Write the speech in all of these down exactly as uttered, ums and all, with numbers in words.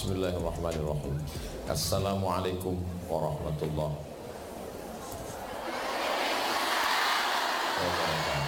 Bismillahirrahmanirrahim. Assalamualaikum warahmatullahi wabarakatuh.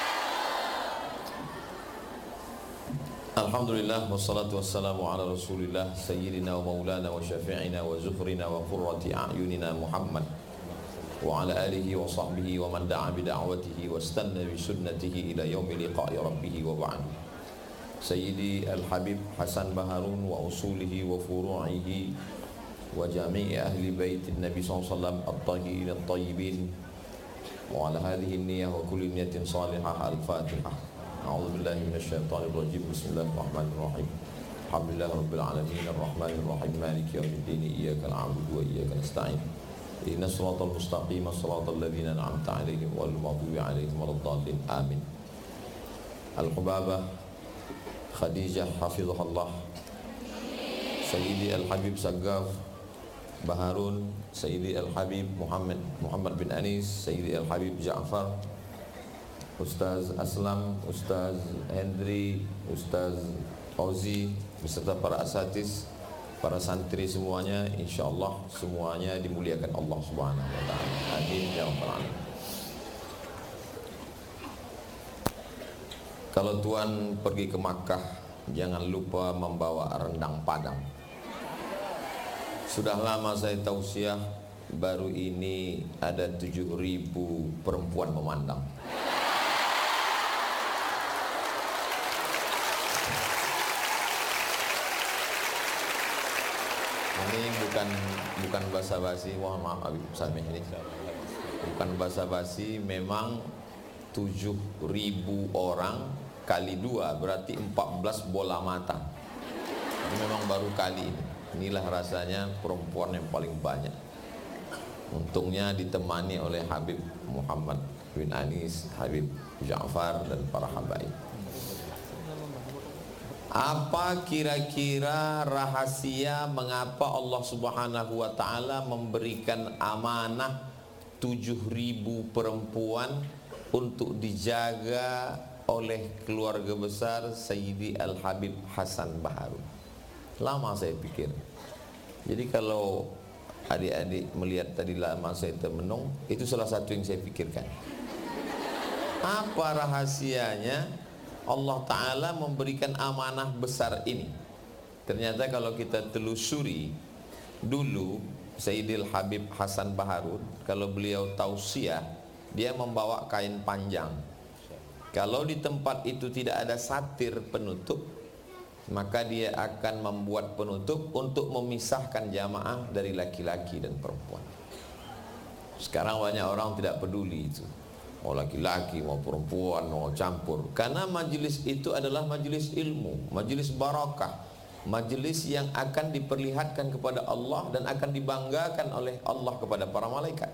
Alhamdulillah wassalatu wassalamu ala Rasulillah sayyidina wa maulana wa syafi'ina wa zuhrina wa qurrati a'yunina Muhammad wa ala alihi wa sahbihi wa man da'a bi da'watihi wa istanna bi sunnatihi ila yaumi liqa'i rabbih wa ba'du. Sayyidi Al-Habib Hasan Baharun wa usulihi wa furu'ihi wa jami'i ahli baitin Nabi sallallahu alaihi wasallam at-tahirin at-tayyibin wa ala hadhihi niyyah wa kulli niyatin salihah. Al-Fatihah. A'udzu billahi minasyaitonir rajim. Bismillahirrahmanirrahim. Alhamdulillahi rabbil alamin arrahmanir rahim maliki yaumiddin iyyaka na'budu wa iyyaka nasta'in. Ihdinas siratal mustaqim siratal ladzina an'amta 'alaihim ghairil maghdubi 'alaihim waladdallin. Amin. Al-Hubabah Khadijah hafizahullah, Sayyidi Al-Habib Saggaf Baharun, Sayyidi Al-Habib Muhammad Muhammad bin Anis, Sayyidi Al-Habib Ja'far, Ustaz Aslam, Ustaz Hendri, Ustaz Fauzi, beserta para asatiz, para santri semuanya, insyaallah semuanya dimuliakan Allah Subhanahu wa taala. Amin ya rabbal alamin. Kalau Tuan pergi ke Makkah, jangan lupa membawa rendang Padang. Sudah lama saya tausiah, baru ini ada tujuh ribu perempuan memandang. Ini bukan bukan basa-basi, mohon maaf Habib Samih, ini bukan basa-basi, memang tujuh ribu orang kali dua berarti empat belas bola mata. Ini memang baru kali ini. Inilah rasanya perempuan yang paling banyak. Untungnya ditemani oleh Habib Muhammad bin Anis, Habib Ja'far dan para habaib. Apa kira-kira rahasia mengapa Allah Subhanahu wa taala memberikan amanah tujuh ribu perempuan untuk dijaga oleh keluarga besar Sayyidi Al-Habib Hasan Baharun? Lama saya pikir. Jadi kalau adik-adik melihat tadi lama saya termenung, itu salah satu yang saya pikirkan. Apa rahasianya Allah Ta'ala memberikan amanah besar ini? Ternyata kalau kita telusuri dulu Sayyidi Al-Habib Hasan Baharun, kalau beliau tausiah, dia membawa kain panjang. Kalau di tempat itu tidak ada satir penutup, maka dia akan membuat penutup untuk memisahkan jamaah dari laki-laki dan perempuan. Sekarang banyak orang tidak peduli itu, mau laki-laki mau perempuan mau campur, karena majelis itu adalah majelis ilmu, majelis barakah, majelis yang akan diperlihatkan kepada Allah dan akan dibanggakan oleh Allah kepada para malaikat.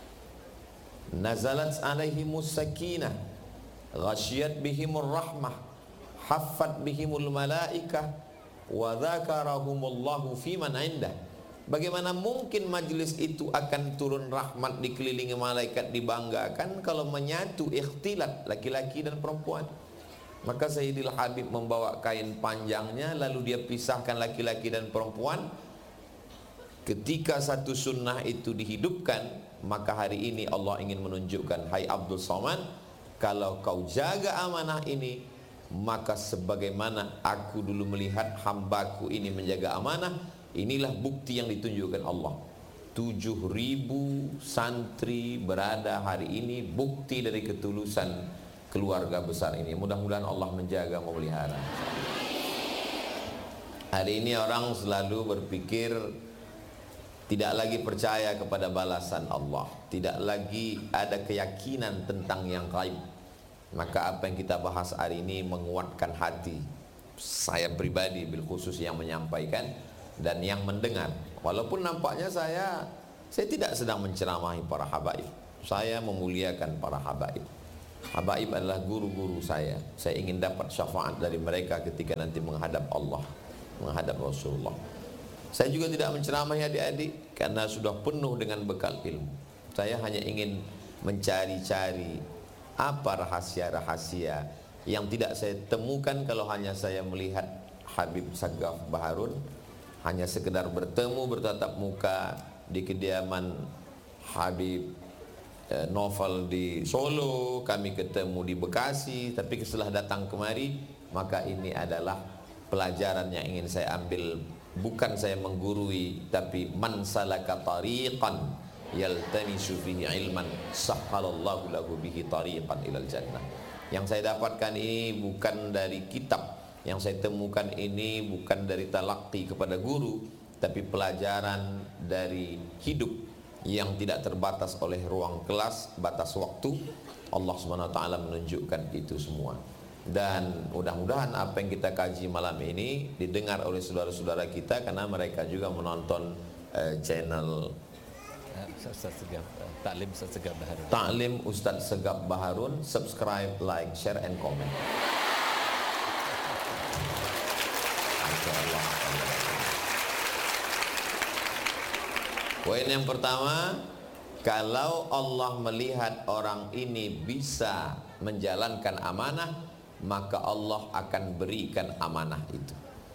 Nazalat alaihimus sakinah, ghasyiyat bihimur rahmah, haffat bihimul malaikah, wa dzakarahumullahu fiman indah. Bagaimana mungkin majlis itu akan turun rahmat, dikelilingi malaikat, dibanggakan kalau menyatu ikhtilat laki-laki dan perempuan? Maka Sayyidil Habib membawa kain panjangnya, lalu dia pisahkan laki-laki dan perempuan. Ketika satu sunnah itu dihidupkan, maka hari ini Allah ingin menunjukkan, hai Abdul Somad, kalau kau jaga amanah ini, maka sebagaimana aku dulu melihat hambaku ini menjaga amanah, inilah bukti yang ditunjukkan Allah. Tujuh ribu santri berada hari ini, bukti dari ketulusan keluarga besar ini. Mudah-mudahan Allah menjaga, memelihara. Hari ini orang selalu berpikir tidak lagi percaya kepada balasan Allah, tidak lagi ada keyakinan tentang yang gaib. Maka apa yang kita bahas hari ini menguatkan hati saya pribadi, bil khusus yang menyampaikan dan yang mendengar. Walaupun nampaknya saya saya tidak sedang menceramahi para habaib, saya memuliakan para habaib. Habaib adalah guru-guru saya. Saya ingin dapat syafaat dari mereka ketika nanti menghadap Allah, menghadap Rasulullah. Saya juga tidak menceramahi adik-adik karena sudah penuh dengan bekal ilmu. Saya hanya ingin mencari-cari apa rahasia-rahasia yang tidak saya temukan kalau hanya saya melihat Habib Saggaf Baharun hanya sekedar bertemu bertatap muka di kediaman Habib eh, Novel di Solo, kami ketemu di Bekasi, tapi setelah datang kemari, maka ini adalah pelajaran yang ingin saya ambil. Bukan saya menggurui, tapi man salaka tariqan yaltamisu fihi ilman sahhalallahu lahu bihi tariqan ilal jannah. Yang saya dapatkan ini bukan dari kitab, yang saya temukan ini bukan dari talaqi kepada guru, tapi pelajaran dari hidup yang tidak terbatas oleh ruang kelas, batas waktu. Allah subhanahu wa taala menunjukkan itu semua. Dan mudah-mudahan apa yang kita kaji malam ini didengar oleh saudara-saudara kita, karena mereka juga menonton uh, channel Ustaz Segaf, Taklim Ustaz Segaf Baharun. Taklim Ustaz Segaf Baharun. Subscribe, like, share, and comment. Poin yang pertama, kalau Allah melihat orang ini bisa menjalankan amanah, maka Allah akan berikan amanah itu.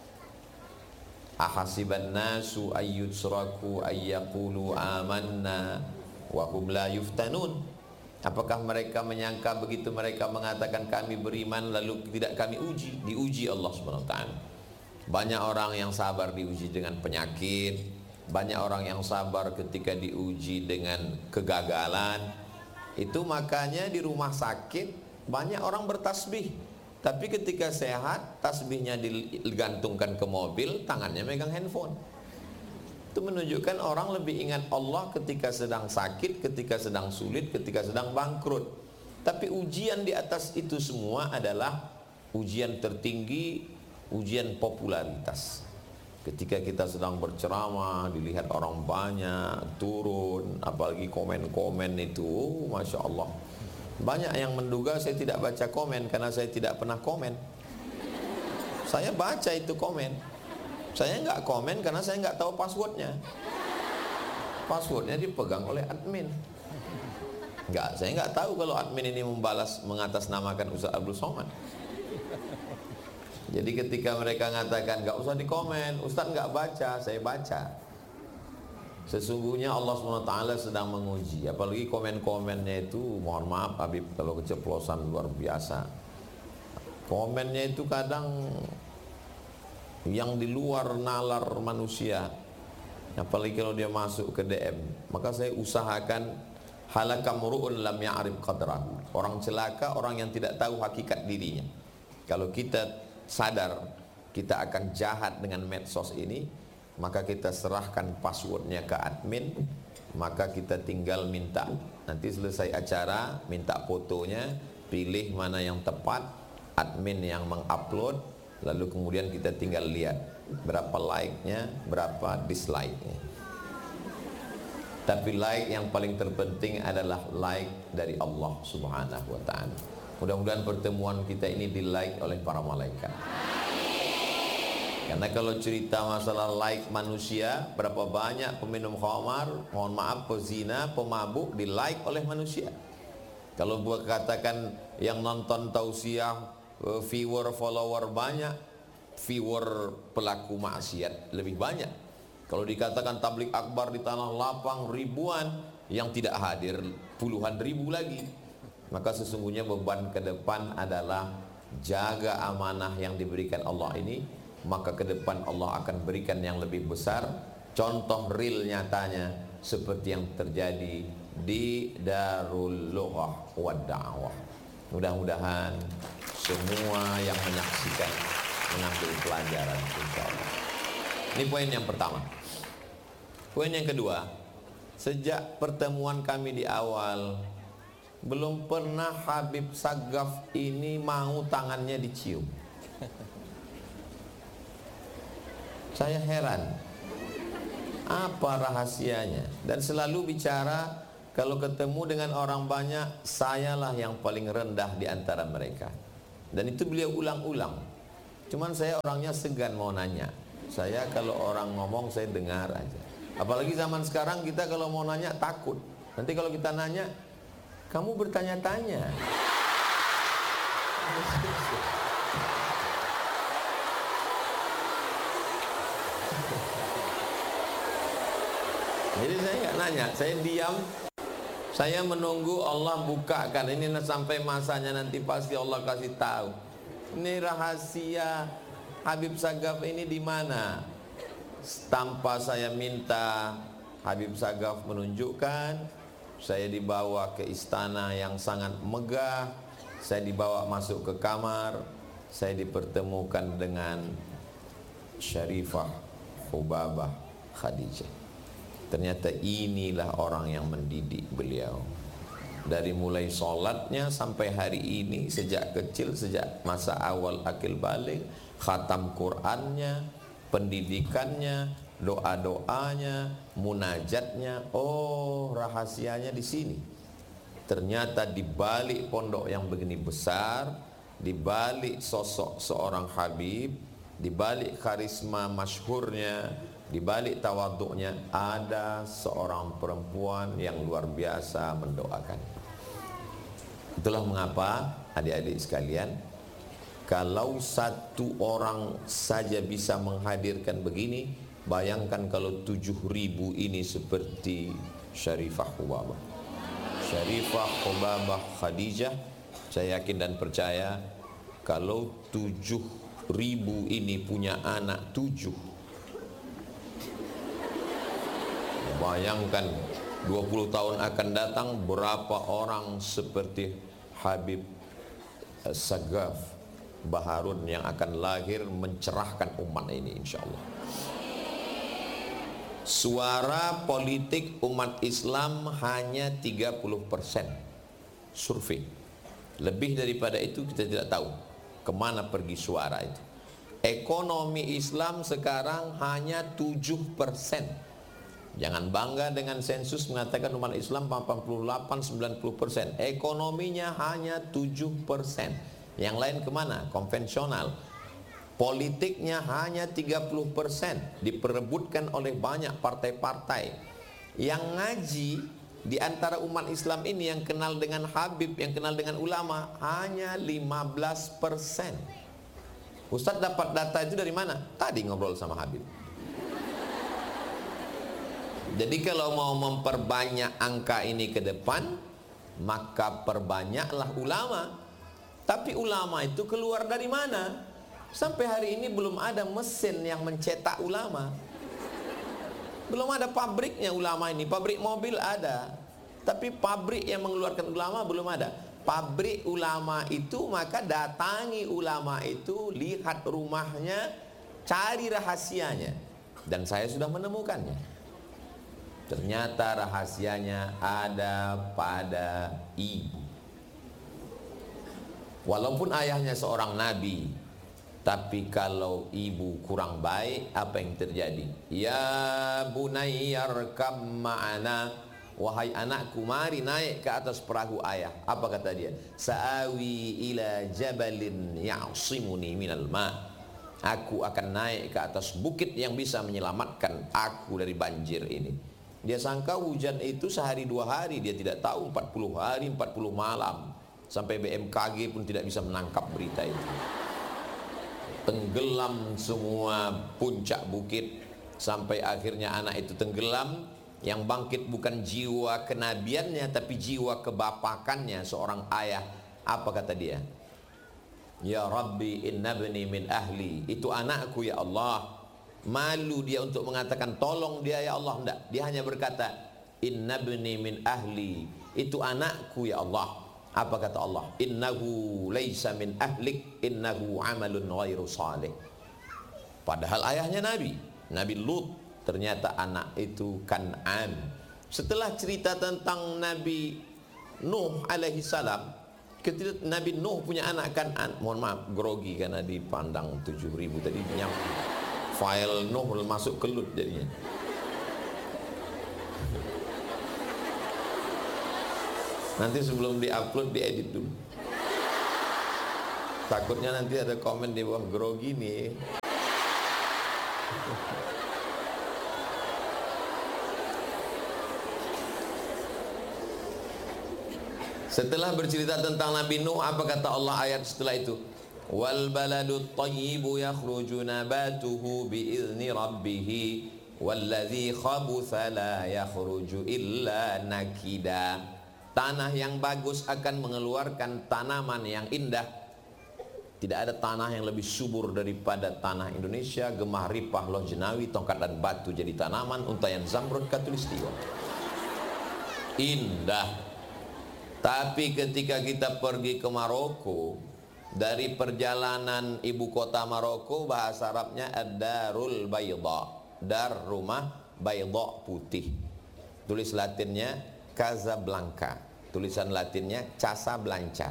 Ahasiban nasu ayyutsraku ayyaqulu amanna wa hum la yuftanun. Apakah mereka menyangka begitu mereka mengatakan kami beriman lalu tidak kami uji? Diuji Allah Subhanahu wa taala. Banyak orang yang sabar diuji dengan penyakit, banyak orang yang sabar ketika diuji dengan kegagalan. Itu makanya di rumah sakit banyak orang bertasbih. Tapi ketika sehat, tasbihnya digantungkan ke mobil, tangannya megang handphone. Itu menunjukkan orang lebih ingat Allah ketika sedang sakit, ketika sedang sulit, ketika sedang bangkrut. Tapi ujian di atas itu semua adalah ujian tertinggi, ujian popularitas. Ketika kita sedang berceramah, dilihat orang banyak, turun, apalagi komen-komen itu, Masya Allah. Banyak yang menduga saya tidak baca komen karena saya tidak pernah komen. Saya baca itu komen. Saya nggak komen karena saya nggak tahu passwordnya. Passwordnya dipegang oleh admin. Nggak, saya nggak tahu kalau admin ini membalas mengatasnamakan Ustaz Abdul Somad. Jadi ketika mereka mengatakan nggak usah dikomen, Ustaz nggak baca, saya baca. Sesungguhnya Allah subhanahu wa taala sedang menguji. Apalagi komen-komennya itu, mohon maaf Habib kalau keceplosan luar biasa. Komennya itu kadang yang di luar nalar manusia. Apalagi kalau dia masuk ke D M. Maka saya usahakan halaka mur'un lam ya'rif qadrahu. Orang celaka, orang yang tidak tahu hakikat dirinya. Kalau kita sadar kita akan jahat dengan medsos ini, maka kita serahkan passwordnya ke admin, maka kita tinggal minta. Nanti selesai acara, minta fotonya, pilih mana yang tepat, admin yang mengupload, lalu kemudian kita tinggal lihat berapa like-nya, berapa dislike-nya. Tapi like yang paling terpenting adalah like dari Allah Subhanahu wa taala. Mudah-mudahan pertemuan kita ini di like oleh para malaikat. Karena kalau cerita masalah like manusia, berapa banyak peminum khamar, mohon maaf, pezina, pemabuk di like oleh manusia. Kalau buat katakan yang nonton tausiah, viewer, follower banyak, viewer pelaku maksiat lebih banyak. Kalau dikatakan tablik akbar di tanah lapang ribuan, yang tidak hadir puluhan ribu lagi. Maka sesungguhnya beban ke depan adalah jaga amanah yang diberikan Allah ini. Maka ke depan Allah akan berikan yang lebih besar. Contoh real nyatanya seperti yang terjadi di Darul Lughah wa Da'wah. Mudah-mudahan semua yang menyaksikan mengambil pelajaran, insyaallah. Ini poin yang pertama. Poin yang kedua, sejak pertemuan kami di awal, belum pernah Habib Sagaf ini mau tangannya dicium. Saya heran, apa rahasianya? Dan selalu bicara, kalau ketemu dengan orang banyak, sayalah yang paling rendah di antara mereka. Dan itu beliau ulang-ulang. Cuman saya orangnya segan mau nanya. Saya kalau orang ngomong saya dengar aja. Apalagi zaman sekarang kita kalau mau nanya takut. Nanti kalau kita nanya, kamu bertanya-tanya. Jadi saya nggak nanya, saya diam. Saya menunggu Allah bukakan. Ini sampai masanya nanti pasti Allah kasih tahu. Ini rahasia Habib Sagaf ini di mana? Tanpa saya minta, Habib Sagaf menunjukkan. Saya dibawa ke istana yang sangat megah. Saya dibawa masuk ke kamar. Saya dipertemukan dengan Syarifah Hubabah Khadijah. Ternyata inilah orang yang mendidik beliau. Dari mulai sholatnya sampai hari ini, sejak kecil, sejak masa awal akil balik, khatam Qur'annya, pendidikannya, doa-doanya, munajatnya. Oh, rahasianya di sini. Ternyata di balik pondok yang begini besar, di balik sosok seorang Habib, di balik karisma masyhurnya, di balik tawaduknya, ada seorang perempuan yang luar biasa mendoakan. Itulah mengapa adik-adik sekalian, kalau satu orang saja bisa menghadirkan begini, bayangkan kalau tujuh ribu ini seperti Syarifah Hubabah. Syarifah Hubabah Khadijah, saya yakin dan percaya kalau tujuh ribu ini punya anak tujuh, bayangkan dua puluh tahun akan datang berapa orang seperti Habib Sagaf Baharun yang akan lahir mencerahkan umat ini, insya Allah. Suara politik umat Islam hanya tiga puluh persen survei. Lebih daripada itu kita tidak tahu kemana pergi suara itu. Ekonomi Islam sekarang hanya tujuh persen. Jangan bangga dengan sensus mengatakan umat Islam delapan puluh delapan sampai sembilan puluh persen. Ekonominya hanya tujuh persen. Yang lain kemana? Konvensional. Politiknya hanya tiga puluh persen. Diperebutkan oleh banyak partai-partai. Yang ngaji di antara umat Islam ini, yang kenal dengan Habib, yang kenal dengan ulama, hanya lima belas persen. Ustadz dapat data itu dari mana? Tadi ngobrol sama Habib. Jadi kalau mau memperbanyak angka ini ke depan, maka perbanyaklah ulama. Tapi ulama itu keluar dari mana? Sampai hari ini belum ada mesin yang mencetak ulama. Belum ada pabriknya ulama ini. Pabrik mobil ada, tapi pabrik yang mengeluarkan ulama belum ada. Pabrik ulama itu, maka datangi ulama itu, lihat rumahnya, cari rahasianya. Dan saya sudah menemukannya. Ternyata rahasianya ada pada ibu. Walaupun ayahnya seorang nabi, tapi kalau ibu kurang baik, apa yang terjadi? Ya bunayya arkam ma'ana, wahai anakku, mari naik ke atas perahu ayah. Apa kata dia? Sa'awi ila jabalin ya'simuni minal ma'. Aku akan naik ke atas bukit yang bisa menyelamatkan aku dari banjir ini. Dia sangka hujan itu sehari dua hari, dia tidak tahu empat puluh hari, empat puluh malam. Sampai B M K G pun tidak bisa menangkap berita itu. Tenggelam semua puncak bukit, sampai akhirnya anak itu tenggelam. Yang bangkit bukan jiwa kenabiannya, tapi jiwa kebapakannya, seorang ayah. Apa kata dia? Ya Rabbi inna bni min ahli. Itu anakku ya Allah. Malu dia untuk mengatakan tolong dia ya Allah. Tidak, dia hanya berkata inna bni min ahli. Itu anakku ya Allah. Apa kata Allah? Innahu laisa min ahlik, innahu amalun ghairu salih. Padahal ayahnya Nabi, Nabi Lut. Ternyata anak itu Kan'an. Setelah cerita tentang Nabi Nuh alaihi salam, ketika Nabi Nuh punya anak Kan'an. Mohon maaf, grogi karena dipandang tujuh ribu tadi nyampe. File Nuh masuk kelut jadinya. Nanti sebelum diupload diedit dulu. Takutnya nanti ada komen di bawah grogi nih. Setelah bercerita tentang Nabi Nuh, apa kata Allah ayat setelah itu? Wal baladut thayyibu yakhruju nabatuhu bi'izni rabbih walladzi khabutha la yakhruju illa nakida. Tanah yang bagus akan mengeluarkan tanaman yang indah. Tidak ada tanah yang lebih subur daripada tanah Indonesia. Gemah ripah, loh jenawi, tongkat dan batu jadi tanaman, untayan zamrud, katulistiwa. Indah. Tapi ketika kita pergi ke Maroko, dari perjalanan ibu kota Maroko, bahasa Arabnya ad-darul bayda, dar rumah, bayda putih. Tulis Latinnya Casablanca, tulisan Latinnya Casablanca.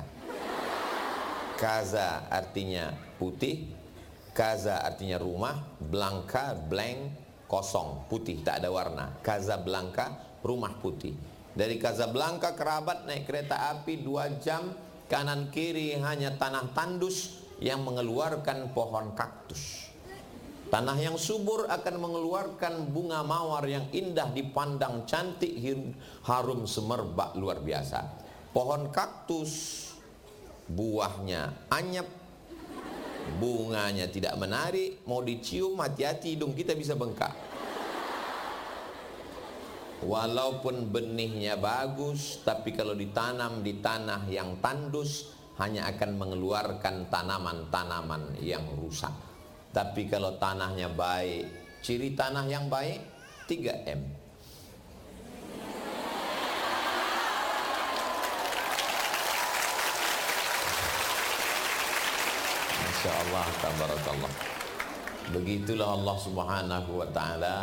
Casa artinya putih, Casa artinya rumah, Blanca blank kosong, putih tak ada warna. Casablanca rumah putih. Dari Casablanca ke Rabat naik kereta api dua jam, kanan kiri hanya tanah tandus yang mengeluarkan pohon kaktus. Tanah yang subur akan mengeluarkan bunga mawar yang indah dipandang cantik, harum semerbak luar biasa. Pohon kaktus buahnya anyap, bunganya tidak menarik, mau dicium hati-hati hidung kita bisa bengkak. Walaupun benihnya bagus, tapi kalau ditanam di tanah yang tandus hanya akan mengeluarkan tanaman-tanaman yang rusak. Tapi kalau tanahnya baik, ciri tanah yang baik tiga M. Masya Allah, tabarakallah. Begitulah Allah Subhanahu wa ta'ala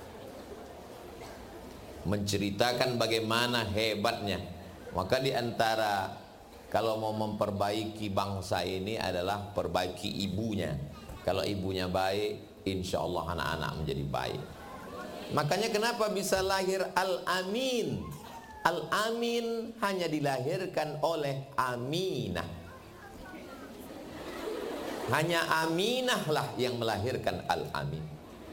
menceritakan bagaimana hebatnya. Maka di antara kalau mau memperbaiki bangsa ini adalah perbaiki ibunya. Kalau ibunya baik, insya Allah anak-anak menjadi baik. Makanya kenapa bisa lahir Al-Amin? Al-Amin hanya dilahirkan oleh Aminah. Hanya Aminah lah yang melahirkan Al-Amin.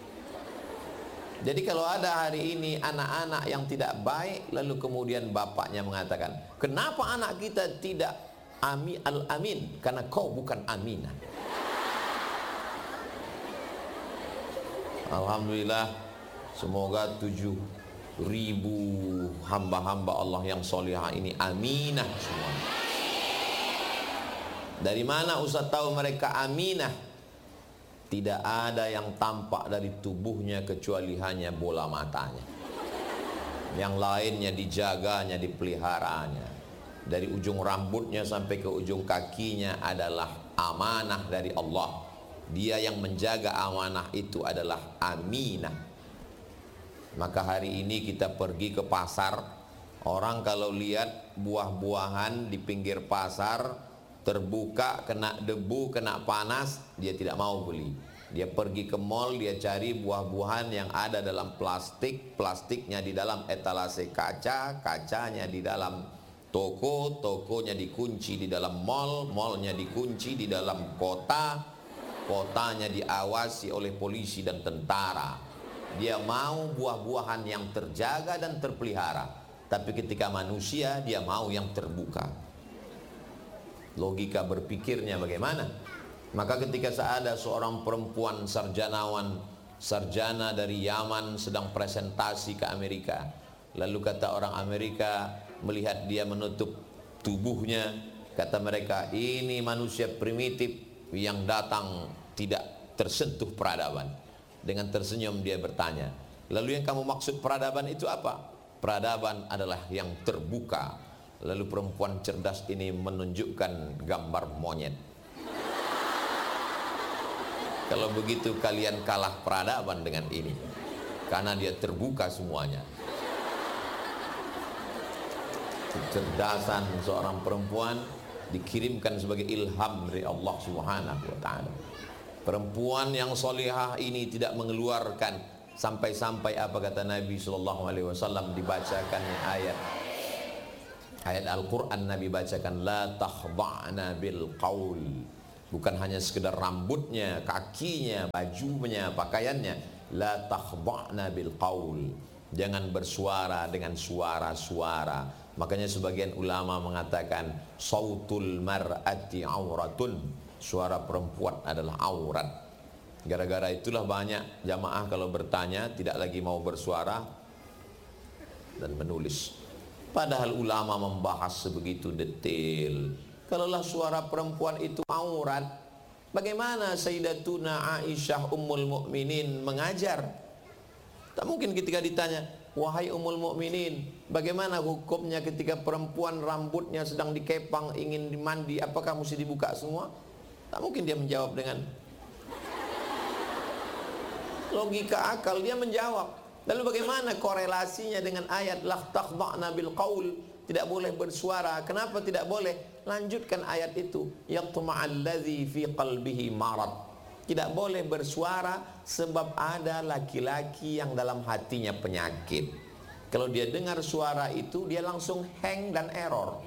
Jadi kalau ada hari ini anak-anak yang tidak baik, lalu kemudian bapaknya mengatakan, kenapa anak kita tidak ami, Al-Amin? Karena kau bukan Aminah. Alhamdulillah, semoga tujuh ribu hamba-hamba Allah yang solihah ini Aminah semua. Dari mana Ustaz tahu mereka Aminah? Tidak ada yang tampak dari tubuhnya kecuali hanya bola matanya. Yang lainnya dijaganya, dipeliharaannya. Dari ujung rambutnya sampai ke ujung kakinya adalah amanah dari Allah. Dia yang menjaga amanah itu adalah Aminah. Maka hari ini kita pergi ke pasar. Orang kalau lihat buah-buahan di pinggir pasar terbuka, kena debu, kena panas, dia tidak mau beli. Dia pergi ke mall, dia cari buah-buahan yang ada dalam plastik, plastiknya di dalam etalase kaca, kacanya di dalam toko, tokonya dikunci di dalam mall, mallnya dikunci di dalam kota, kotanya diawasi oleh polisi dan tentara. Dia mau buah-buahan yang terjaga dan terpelihara. Tapi ketika manusia, dia mau yang terbuka. Logika berpikirnya bagaimana? Maka ketika ada seorang perempuan sarjanawan, sarjana dari Yaman sedang presentasi ke Amerika, lalu kata orang Amerika melihat dia menutup tubuhnya, kata mereka, ini manusia primitif yang datang tidak tersentuh peradaban. Dengan tersenyum dia bertanya, lalu yang kamu maksud peradaban itu apa? Peradaban adalah yang terbuka. Lalu perempuan cerdas ini menunjukkan gambar monyet. Kalau begitu kalian kalah peradaban dengan ini, karena dia terbuka semuanya. Kecerdasan seorang perempuan dikirimkan sebagai ilham dari Allah Subhanahu wa ta'ala. Perempuan yang solihah ini tidak mengeluarkan, sampai-sampai apa kata Nabi sallallahu alaihi wasallam, dibacakannya ayat ayat Al-Quran, Nabi bacakan, la takhda'na bil qaul. Bukan hanya sekedar rambutnya, kakinya, bajunya, pakaiannya. La takhda'na bil qaul. Jangan bersuara dengan suara-suara. Makanya sebagian ulama mengatakan, sautul mar'ati auratun. suara perempuan adalah aurat. Gara-gara itulah banyak jamaah kalau bertanya tidak lagi mau bersuara dan menulis. Padahal ulama membahas sebegitu detail. Kalaulah suara perempuan itu aurat, bagaimana Sayyidatuna Aisyah Ummul Mukminin mengajar? Tak mungkin ketika ditanya, wahai Ummul Mukminin, bagaimana hukumnya ketika perempuan rambutnya sedang dikepang ingin mandi, apakah mesti dibuka semua? Tak mungkin dia menjawab dengan logika akal. Dia menjawab. Lalu bagaimana korelasinya dengan ayat la takhda'na bil qaul, tidak boleh bersuara? Kenapa tidak boleh? Lanjutkan ayat itu, yatma'alladzi fi qalbihi marad. Tidak boleh bersuara sebab ada laki-laki yang dalam hatinya penyakit. Kalau dia dengar suara itu, dia langsung hang dan error.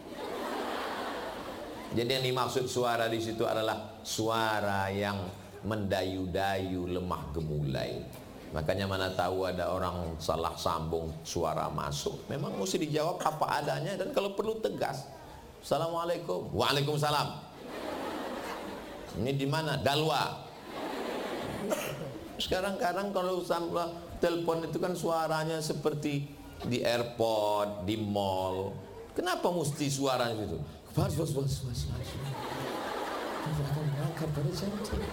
Jadi yang dimaksud suara di situ adalah suara yang mendayu-dayu, lemah gemulai. Makanya mana tahu ada orang salah sambung suara masuk, memang mesti dijawab apa adanya, dan kalau perlu tegas. Assalamualaikum. Waalaikumsalam. Ini di mana? Dalwa. Sekarang-kadang kalau sampai telepon itu kan suaranya seperti di airport, di mall. Kenapa mesti suaranya itu? Pas, pas, pas, pas, pas. Akan berangkat pada jam tiga.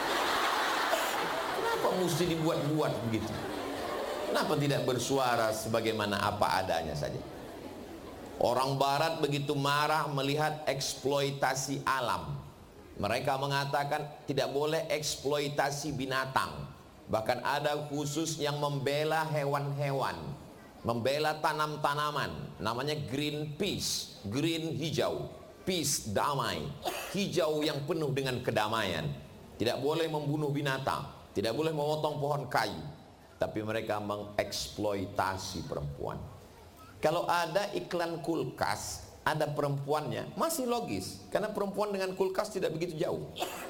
Kenapa mesti dibuat-buat begitu? Kenapa tidak bersuara sebagaimana apa adanya saja? Orang barat begitu marah melihat eksploitasi alam. Mereka mengatakan tidak boleh eksploitasi binatang. Bahkan ada khusus yang membela hewan-hewan, membela tanam-tanaman. Namanya green peace, green hijau, peace damai, hijau yang penuh dengan kedamaian. Tidak boleh membunuh binatang, tidak boleh memotong pohon kayu. Tapi mereka mengeksploitasi perempuan. Kalau ada iklan kulkas, ada perempuannya, masih logis, karena perempuan dengan kulkas tidak begitu jauh.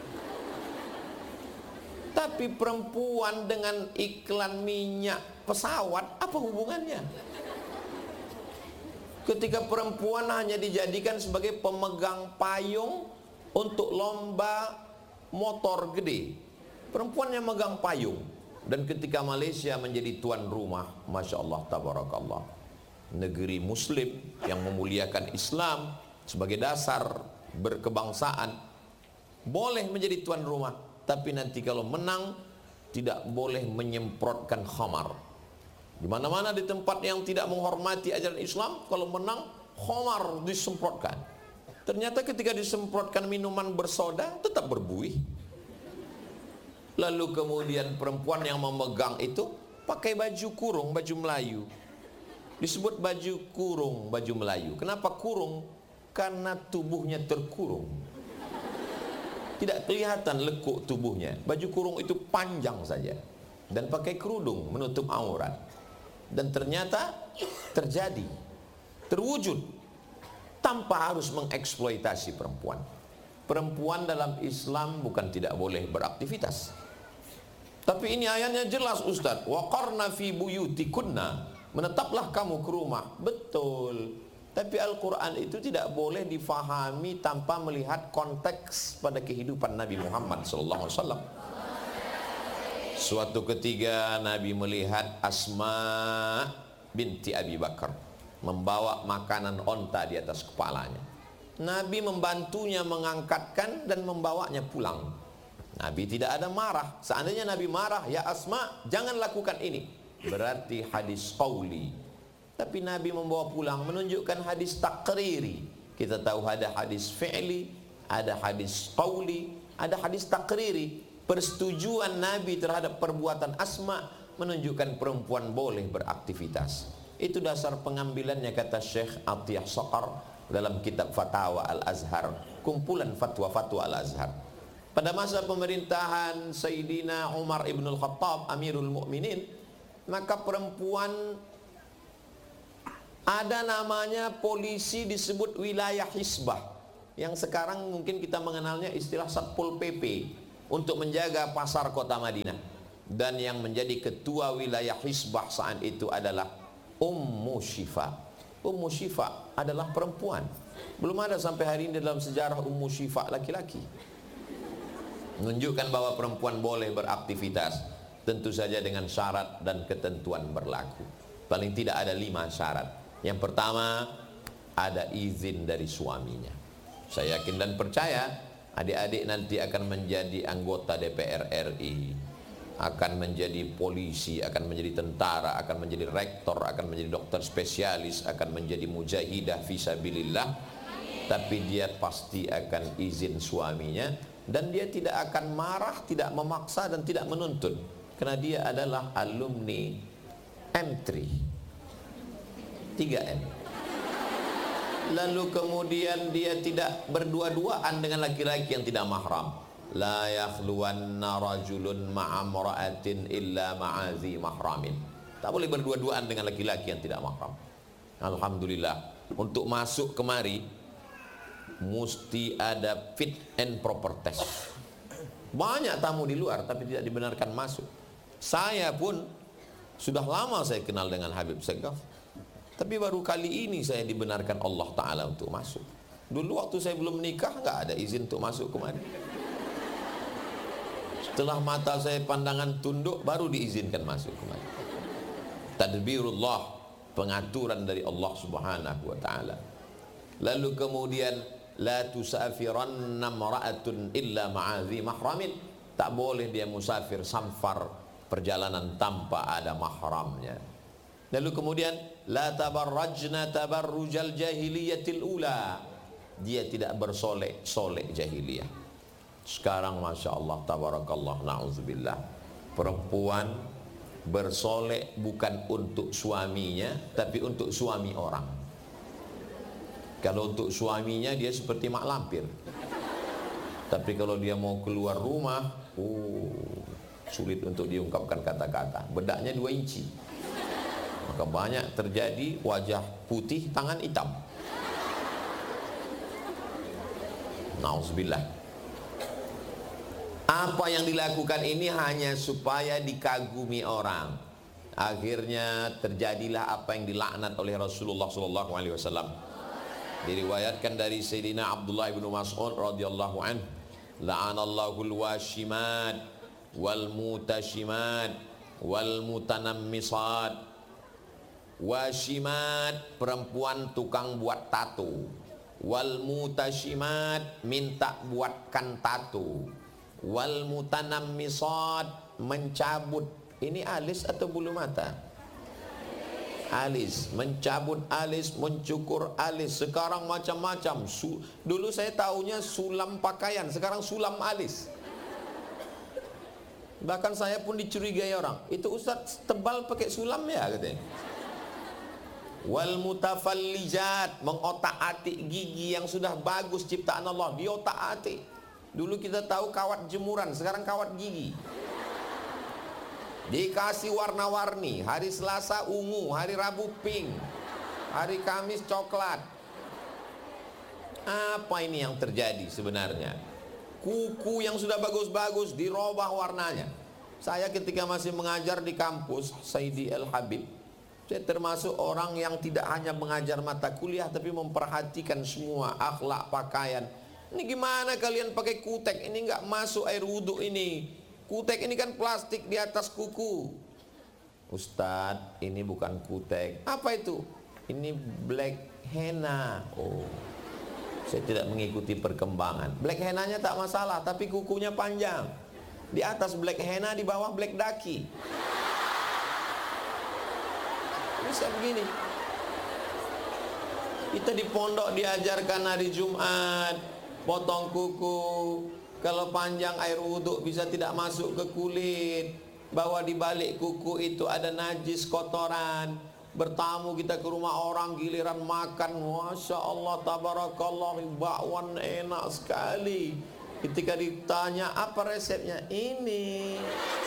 Tapi perempuan dengan iklan minyak pesawat, apa hubungannya? Ketika perempuan hanya dijadikan sebagai pemegang payung untuk lomba motor gede, perempuan yang megang payung. Dan ketika Malaysia menjadi tuan rumah, Masya Allah, tabarakallah, negeri muslim yang memuliakan Islam sebagai dasar berkebangsaan, boleh menjadi tuan rumah. Tapi nanti kalau menang tidak boleh menyemprotkan khamar. Di mana-mana di tempat yang tidak menghormati ajaran Islam, kalau menang khamar disemprotkan. Ternyata ketika disemprotkan minuman bersoda tetap berbuih. Lalu kemudian perempuan yang memegang itu pakai baju kurung, baju Melayu. Disebut baju kurung, baju Melayu. Kenapa kurung? Karena tubuhnya terkurung. Tidak kelihatan lekuk tubuhnya. Baju kurung itu panjang saja. Dan pakai kerudung menutup aurat. Dan ternyata terjadi, terwujud, tanpa harus mengeksploitasi perempuan. Perempuan dalam Islam bukan tidak boleh beraktivitas. Tapi ini ayatnya jelas, Ustaz. Waqarna fi buyutikunna. Menetaplah kamu ke rumah. Betul. Tapi Al-Quran itu tidak boleh difahami tanpa melihat konteks pada kehidupan Nabi Muhammad sallallahu alaihi wasallam. Suatu ketiga Nabi melihat Asma binti Abi Bakar membawa makanan onta di atas kepalanya. Nabi membantunya mengangkatkan dan membawanya pulang. Nabi tidak ada marah. Seandainya Nabi marah, ya Asma, jangan lakukan ini, berarti hadis qauli. Tapi Nabi membawa pulang menunjukkan hadis takriri. Kita tahu ada hadis fi'li, ada hadis qauli, ada hadis takriri. Persetujuan Nabi terhadap perbuatan Asma menunjukkan perempuan boleh beraktivitas. Itu dasar pengambilannya, kata Syekh Atiyah Saqar dalam kitab Fatawa Al-Azhar, kumpulan fatwa-fatwa Al-Azhar. Pada masa pemerintahan Sayyidina Umar ibn al-Khattab, Amirul Mukminin, maka perempuan ada namanya polisi disebut wilayah Hisbah, yang sekarang mungkin kita mengenalnya istilah Satpol P P, untuk menjaga pasar kota Madinah. Dan yang menjadi ketua wilayah Hisbah saat itu adalah Ummu Syifa. Ummu Syifa adalah perempuan. Belum ada sampai hari ini dalam sejarah Ummu Syifa laki-laki. menunjukkan bahwa perempuan boleh beraktivitas, tentu saja dengan syarat dan ketentuan berlaku. Paling tidak ada lima syarat. Yang pertama, ada izin dari suaminya. Saya yakin dan percaya adik-adik nanti akan menjadi anggota D P R R I, akan menjadi polisi, akan menjadi tentara, akan menjadi rektor, akan menjadi dokter spesialis, akan menjadi mujahidah fisabilillah. Tapi dia pasti akan izin suaminya, dan dia tidak akan marah, tidak memaksa, dan tidak menuntut, karena dia adalah alumni M tiga tiga M. Lalu kemudian dia tidak berdua-duaan dengan laki-laki yang tidak mahram. La yakhluwanna rajulun ma'amra'atin illa ma'azi mahramin. Tak boleh berdua-duaan dengan laki-laki yang tidak mahram. Alhamdulillah, untuk masuk kemari mesti ada fit and proper test. Banyak tamu di luar tapi tidak dibenarkan masuk. Saya pun sudah lama saya kenal dengan Habib Segaf, tapi baru kali ini saya dibenarkan Allah Ta'ala untuk masuk. Dulu waktu saya belum menikah nggak ada izin untuk masuk kemari. Setelah mata saya pandangan tunduk baru diizinkan masuk kemari. Tadbirullah, pengaturan dari Allah Subhanahu wa Ta'ala. Lalu kemudian la tusafiranna mar'atun illa ma'azi mahramin. Tak boleh dia musafir, samfar perjalanan tanpa ada mahramnya. Lalu kemudian la tabarrajna tabarrujal jahiliyatil ula. Dia tidak bersolek-solek jahiliyah. Sekarang Masya Allah, tabarakallah, na'udzubillah, perempuan bersolek bukan untuk suaminya tapi untuk suami orang. Kalau untuk suaminya dia seperti mak lampir, tapi kalau dia mau keluar rumah, oh, sulit untuk diungkapkan kata-kata. Bedaknya dua inci, maka banyak terjadi wajah putih, tangan hitam. Nauzubillah. Apa yang dilakukan ini hanya supaya dikagumi orang. Akhirnya terjadilah apa yang dilaknat oleh Rasulullah Sallallahu Alaihi Wasallam. Diriwayatkan dari Sayyidina Abdullah bin Mas'ud radhiyallahu anhu, la'anallahu al-washimat wal mutashimat wal mutanammisat. Washimat, perempuan tukang buat tato. Wal mutashimat, minta buatkan tato. Wal mutanammisat, mencabut. Ini alis atau bulu mata? Alis, mencabut alis, mencukur alis. Sekarang macam-macam. Dulu saya tahunya sulam pakaian, sekarang sulam alis. Bahkan saya pun dicurigai orang, itu Ustaz tebal pakai sulam ya, katanya. Wal mutafallijat, mengotak-atik gigi yang sudah bagus ciptaan Allah, diotak-atik. Dulu kita tahu kawat jemuran, sekarang kawat gigi. Dikasih warna-warni, hari Selasa ungu, hari Rabu pink, hari Kamis coklat. Apa ini yang terjadi sebenarnya? Kuku yang sudah bagus-bagus dirubah warnanya. Saya ketika masih mengajar di kampus Saidi El Habib, saya termasuk orang yang tidak hanya mengajar mata kuliah tapi memperhatikan semua akhlak pakaian. Ini gimana kalian pakai kutek? Ini nggak masuk air wudhu ini. Kutek ini kan plastik di atas kuku. Ustadz, ini bukan kutek. Apa itu? Ini black henna. Oh, saya tidak mengikuti perkembangan. Black hennanya tak masalah, tapi kukunya panjang. Di atas black henna, di bawah black daki. Bisa begini. Kita di pondok diajarkan hari Jumat potong kuku. Kalau panjang air wudhu bisa tidak masuk ke kulit. Bahwa di balik kuku itu ada najis kotoran. Bertamu kita ke rumah orang, giliran makan, Masya Allah, tabarakallah, bakwan enak sekali. Ketika ditanya apa resepnya, ini.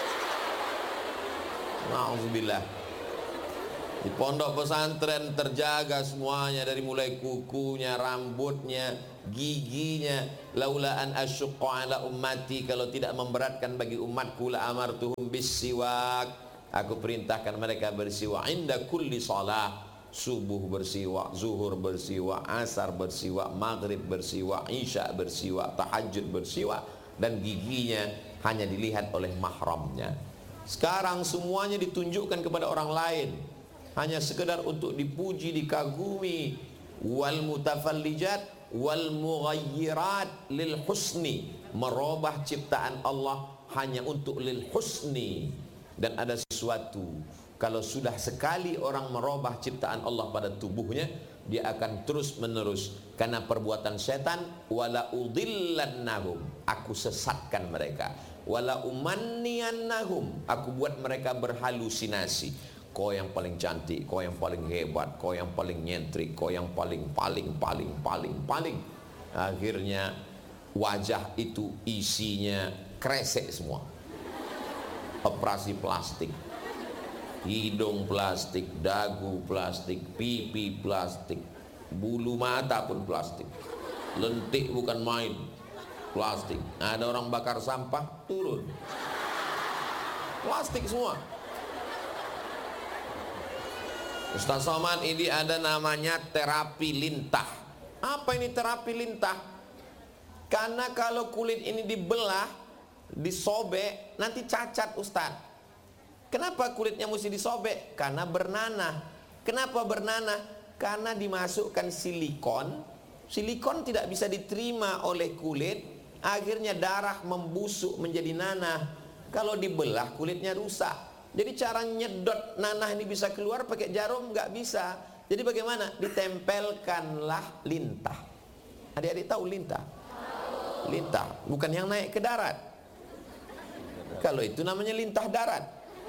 Na'udzubillah. Di pondok pesantren terjaga semuanya, dari mulai kukunya, rambutnya, giginya. Laula an asyqa ala ummati, kalau tidak memberatkan bagi umatku, la amartuhum bisiwak, aku perintahkan mereka bersiwak inda kulli salah. Subuh bersiwak, zuhur bersiwak, asar bersiwak, maghrib bersiwak, isya bersiwak, tahajud bersiwak. dan giginya hanya dilihat oleh mahramnya. Sekarang semuanya ditunjukkan kepada orang lain, hanya sekedar untuk dipuji, dikagumi. Wal mutafallijat wal mughayyirat lil husni, merubah ciptaan Allah hanya untuk lil husni. Dan ada sesuatu, kalau sudah sekali orang merubah ciptaan Allah pada tubuhnya, dia akan terus menerus, karena perbuatan setan. Wala udillannahum, aku sesatkan mereka. Wala umanniyannahum, aku buat mereka berhalusinasi. Kau yang paling cantik, kau yang paling hebat, kau yang paling nyentrik, kau yang paling paling paling paling paling. Akhirnya wajah itu isinya kresek semua. Operasi plastik, hidung plastik, dagu plastik, pipi plastik, bulu mata pun plastik, lentik bukan main, plastik. Ada orang bakar sampah, turun plastik semua. Ustaz Somad, ini ada namanya terapi lintah. Apa ini terapi lintah? Karena kalau kulit ini dibelah, disobek, nanti cacat Ustaz. Kenapa kulitnya mesti disobek? Karena bernanah. Kenapa bernanah? Karena dimasukkan silikon. Silikon tidak bisa diterima oleh kulit, akhirnya darah membusuk menjadi nanah. Kalau dibelah kulitnya rusak. Jadi cara nyedot nanah ini bisa keluar pakai jarum nggak bisa. Jadi bagaimana? Ditempelkanlah lintah. Adik-adik tahu lintah? Lintah bukan yang naik ke darat. Kalau itu namanya lintah darat.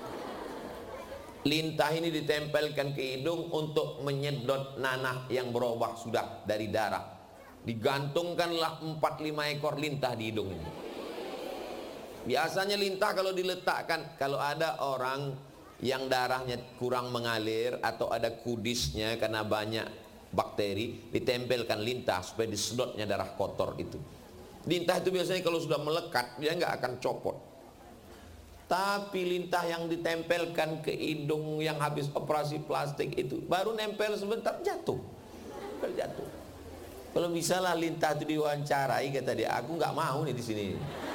Lintah ini ditempelkan ke hidung untuk menyedot nanah yang berubah sudah dari darah. Digantungkanlah empat lima ekor lintah di hidung ini. Biasanya lintah kalau diletakkan, kalau ada orang yang darahnya kurang mengalir atau ada kudisnya karena banyak bakteri, ditempelkan lintah supaya disedotnya darah kotor itu. Lintah itu biasanya kalau sudah melekat dia nggak akan copot. Tapi lintah yang ditempelkan ke hidung yang habis operasi plastik itu baru nempel sebentar jatuh, jatuh. Kalau bisa lah lintah itu diwawancarai, kata dia, aku nggak mau nih di sini.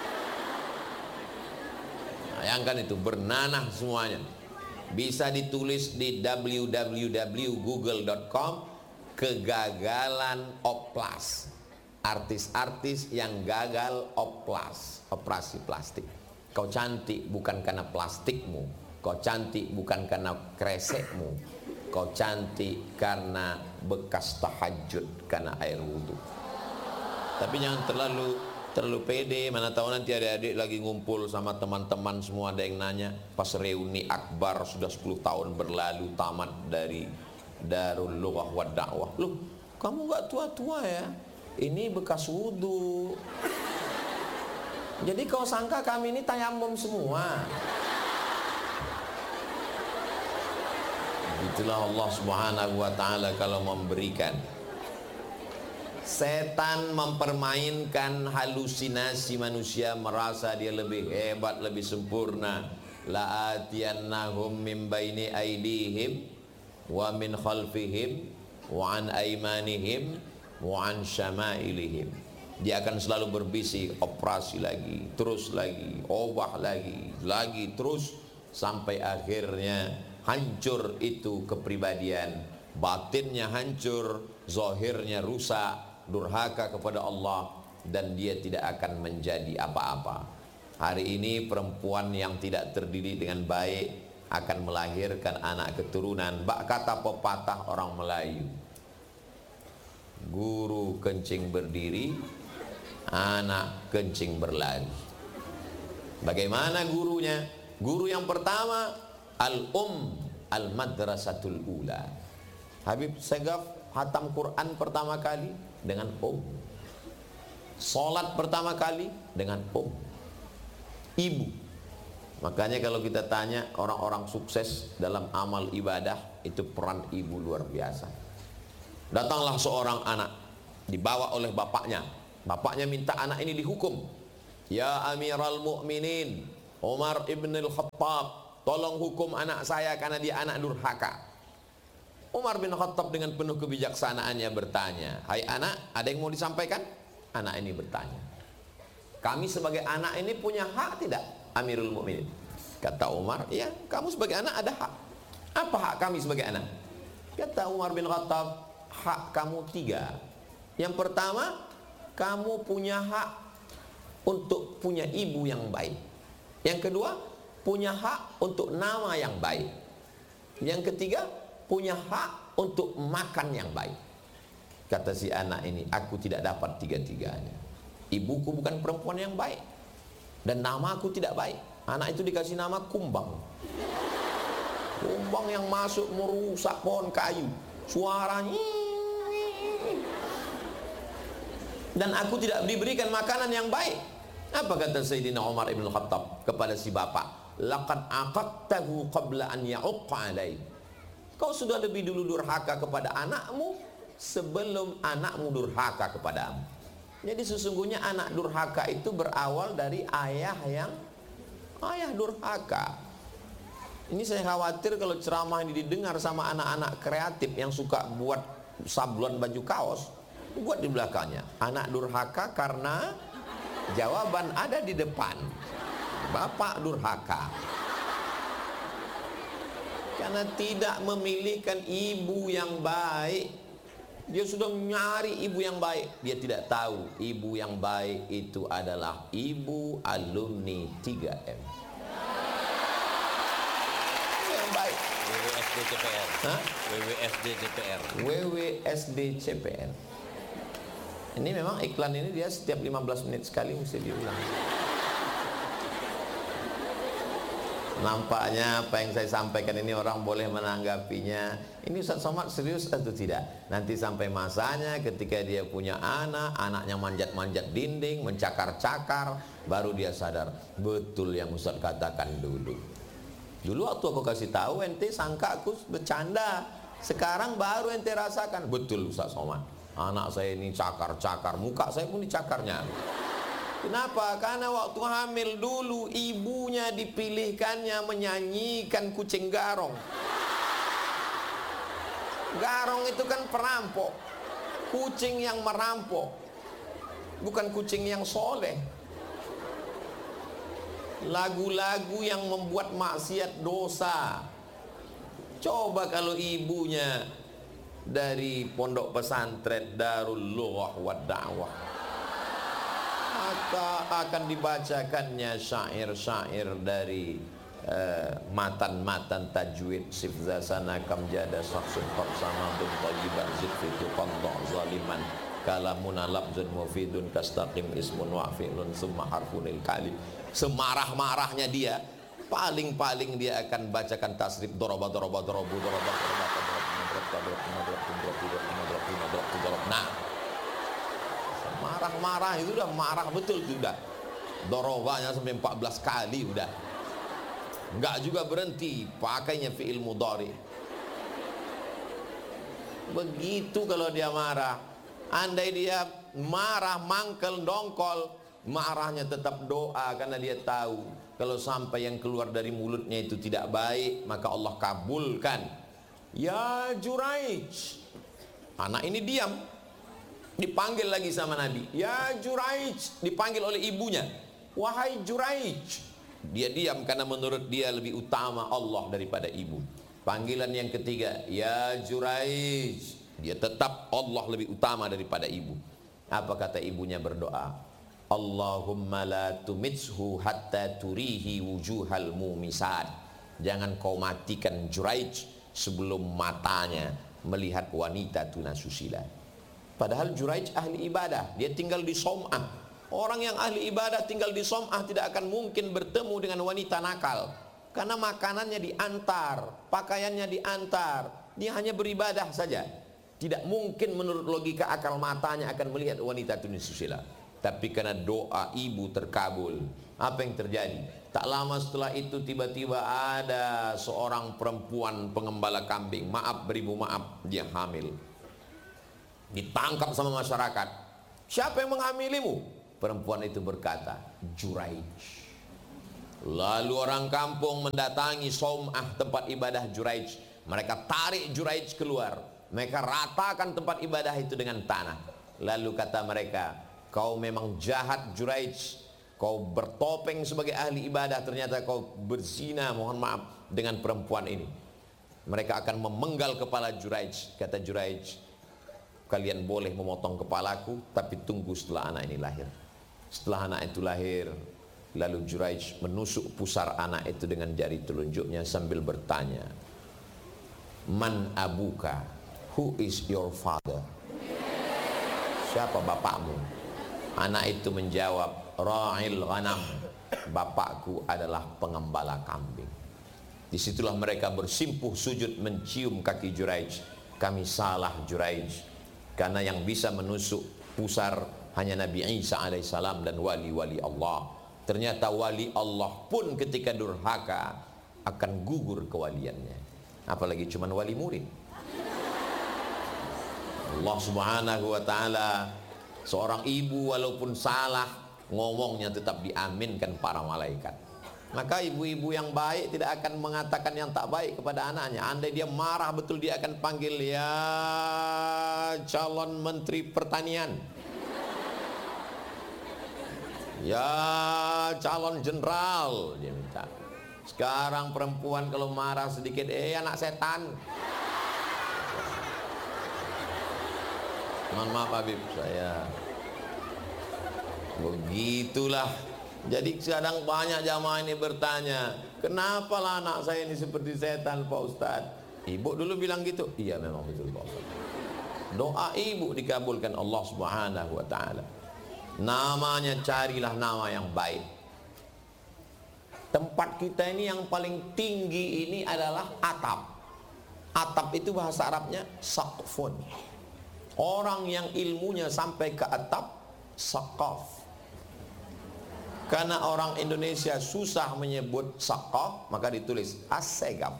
Bayangkan itu bernanah semuanya. Bisa ditulis di w w w titik google titik com, kegagalan oplas. Artis-artis yang gagal oplas, operasi plastik. Kau cantik bukan karena plastikmu, kau cantik bukan karena kresekmu, kau cantik karena bekas tahajud, karena air wudhu. Tapi jangan terlalu terlalu pede, mana tahu nanti adik-adik lagi ngumpul sama teman-teman semua, ada yang nanya pas reuni akbar sudah sepuluh tahun berlalu tamat dari Darul Lughah wa Da'wah. Loh, kamu gak tua-tua ya? Ini bekas wudhu. Jadi kau sangka kami ini tayamum semua? Itulah Allah Subhanahu wa ta'ala kalau memberikan. Setan mempermainkan halusinasi manusia, merasa dia lebih hebat, lebih sempurna. La'atiyannahum min baini aidihim wa min khalfihim wa an aimanihim wa an syama'ilihim. Dia akan selalu berbisik, operasi lagi, terus lagi, obah lagi, lagi terus, sampai akhirnya hancur itu kepribadian, batinnya hancur, zahirnya rusak, durhaka kepada Allah, dan dia tidak akan menjadi apa-apa. Hari ini perempuan yang tidak terdidik dengan baik akan melahirkan anak keturunan. Bak kata pepatah orang Melayu, guru kencing berdiri, anak kencing berlari. Bagaimana gurunya? Guru yang pertama, al-um al-madrasatul ula. Habib Segaf hatam Quran pertama kali dengan um. Salat pertama kali dengan um. Ibu. Makanya kalau kita tanya orang-orang sukses dalam amal ibadah, itu peran ibu luar biasa. Datanglah seorang anak dibawa oleh bapaknya. Bapaknya minta anak ini dihukum. Ya Amiral Mukminin Umar ibn al-Khattab, tolong hukum anak saya karena dia anak durhaka. Umar bin Khattab dengan penuh kebijaksanaannya bertanya, hai anak, ada yang mau disampaikan? Anak ini bertanya, Kami sebagai anak ini punya hak tidak, Amirul Mukminin? Kata Umar, ya, kamu sebagai anak ada hak. Apa hak kami sebagai anak? Kata Umar bin Khattab, hak kamu tiga. Yang pertama, kamu punya hak untuk punya ibu yang baik. Yang kedua, punya hak untuk nama yang baik. Yang ketiga, punya hak untuk makan yang baik. Kata si anak ini, aku tidak dapat tiga-tiganya. Ibuku bukan perempuan yang baik, dan nama aku tidak baik. Anak itu dikasih nama Kumbang. Kumbang yang masuk merusak pohon kayu, suaranya. Dan aku tidak diberikan makanan yang baik. Apa kata Sayyidina Umar ibn Khattab kepada si bapak? Laqad aqadtahu qabla an ya'uqqa alaih. Kau sudah lebih dulu durhaka kepada anakmu sebelum anakmu durhaka kepadamu. Jadi sesungguhnya anak durhaka itu berawal dari ayah yang ayah durhaka. Ini saya khawatir kalau ceramah ini didengar sama anak-anak kreatif yang suka buat sablon baju kaos, buat di belakangnya anak durhaka karena jawaban ada di depan. Bapak durhaka karena tidak memilihkan ibu yang baik. Dia sudah mencari ibu yang baik, dia tidak tahu ibu yang baik itu adalah ibu alumni tiga M yang baik. W W S D C P R. Hah? W W S D C P R. W W S D C P R. Ini memang iklan ini dia setiap lima belas menit sekali mesti diulang. Nampaknya apa yang saya sampaikan ini orang boleh menanggapinya, ini Ustaz Somad serius atau tidak. Nanti sampai masanya ketika dia punya anak, anaknya manjat-manjat dinding, mencakar-cakar, baru dia sadar betul yang Ustaz katakan dulu. Dulu waktu aku kasih tahu ente sangka aku bercanda, sekarang baru ente rasakan betul Ustaz Somad. Anak saya ini cakar-cakar, muka saya pun dicakarnya. Kenapa? Karena waktu hamil dulu ibunya dipilihkannya menyanyikan kucing garong. Garong itu kan perampok, kucing yang merampok, bukan kucing yang soleh. Lagu-lagu yang membuat maksiat dosa. Coba kalau ibunya dari pondok pesantren Darul Lughah wa Da'wah, maka akan dibacakannya syair-syair dari matan-matan uh, tajwid sifza sana kam jada saksun qarsama dun tayyiban zidfitu qadda zaliman kalamuna labzun mufidun kastaqim ismun wa'filun summa harfunil kalim. Semarah-marahnya dia, paling-paling dia akan bacakan tasrif doroba doroba dorobu doroba doroba doroba. Nah, marah-marah itu udah marah betul itu udah. Dorobanya sampai empat belas kali udah. Enggak juga berhenti, pakainya fi'il mudhari. Begitu kalau dia marah. Andai dia marah, mangkel, dongkol, marahnya tetap doa karena dia tahu kalau sampai yang keluar dari mulutnya itu tidak baik, maka Allah kabulkan. Ya Juraij. Anak ini diam. Dipanggil lagi sama Nabi. Ya Juraij. Dipanggil oleh ibunya. Wahai Juraij. Dia diam karena menurut dia lebih utama Allah daripada ibu. Panggilan yang ketiga. Ya Juraij. Dia tetap Allah lebih utama daripada ibu. Apa kata ibunya berdoa? Allahumma la tumitshu hatta turihi wujuhal mumisad. Jangan kau matikan Juraij sebelum matanya melihat wanita tunasusila. Padahal Juraij ahli ibadah, dia tinggal di Som'ah. Orang yang ahli ibadah tinggal di Som'ah tidak akan mungkin bertemu dengan wanita nakal, karena makanannya diantar, pakaiannya diantar, dia hanya beribadah saja. Tidak mungkin menurut logika akal matanya akan melihat wanita tunasusila. Tapi karena doa ibu terkabul, apa yang terjadi? Tak lama setelah itu tiba-tiba ada seorang perempuan pengembala kambing, maaf beribu maaf, dia hamil. Ditangkap sama masyarakat. Siapa yang menghamilimu? Perempuan itu berkata, Juraij. Lalu orang kampung mendatangi Som'ah, tempat ibadah Juraij. Mereka tarik Juraij keluar. Mereka ratakan tempat ibadah itu dengan tanah. Lalu kata mereka, kau memang jahat Juraij. kau bertopeng sebagai ahli ibadah, ternyata kau berzina, mohon maaf, dengan perempuan ini. Mereka akan memenggal kepala Juraij. Kata Juraij, kalian boleh memotong kepalaku, tapi tunggu setelah anak ini lahir. Setelah anak itu lahir, lalu Juraij menusuk pusar anak itu dengan jari telunjuknya sambil bertanya, Man abuka? Who is your father? Siapa bapakmu? Anak itu menjawab, Ra'il ghanam, bapakku adalah pengembala kambing. Disitulah mereka bersimpuh sujud mencium kaki Juraij. Kami salah Juraij, karena yang bisa menusuk pusar hanya Nabi Isa alaihissalam dan wali-wali Allah. Ternyata wali Allah pun ketika durhaka akan gugur kewaliannya, apalagi cuman wali murid. Allah subhanahu wa ta'ala, seorang ibu walaupun salah, ngomongnya tetap diaminkan para malaikat. Maka ibu-ibu yang baik tidak akan mengatakan yang tak baik kepada anaknya. Andai dia marah betul, dia akan panggil, ya calon menteri pertanian, ya calon jenderal, dia minta. Sekarang perempuan kalau marah sedikit, eh anak setan. Mohon maaf Habib, saya begitulah. Jadi kadang banyak jamaah ini bertanya, kenapa lah anak saya ini seperti setan Pak Ustadz? Ibu dulu bilang gitu. Iya memang betul Pak Ustadz. Doa ibu dikabulkan Allah subhanahu wa ta'ala. Namanya carilah nama yang baik. Tempat kita ini yang paling tinggi ini adalah atap. Atap itu bahasa Arabnya saqfun. Orang yang ilmunya sampai ke atap, saqaf. Karena orang Indonesia susah menyebut saqaf, maka ditulis as-segaf.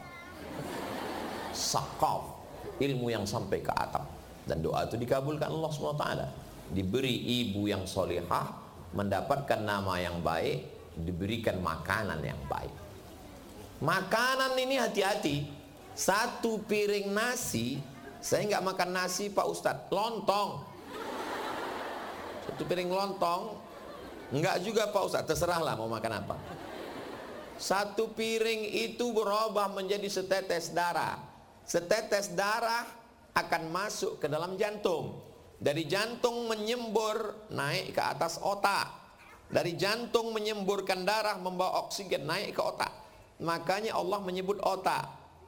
Saqaf, ilmu yang sampai ke atap. Dan doa itu dikabulkan Allah subhanahu wa taala. Diberi ibu yang solihah, mendapatkan nama yang baik, diberikan makanan yang baik. Makanan ini hati-hati. Satu piring nasi, saya nggak makan nasi Pak Ustadz, lontong. Satu piring lontong, enggak juga Pak Ustadz, terserahlah mau makan apa. Satu piring itu berubah menjadi setetes darah. Setetes darah akan masuk ke dalam jantung. Dari jantung menyembur naik ke atas otak. Dari jantung menyemburkan darah membawa oksigen naik ke otak. Makanya Allah menyebut otak,